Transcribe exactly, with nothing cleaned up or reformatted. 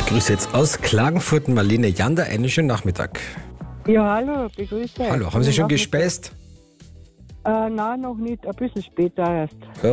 Grüße jetzt aus Klagenfurt, Marlene Jander. Einen schönen Nachmittag. Ja, hallo, begrüße. Hallo, haben Sie schon gespeist? Äh, nein, noch nicht, ein bisschen später erst.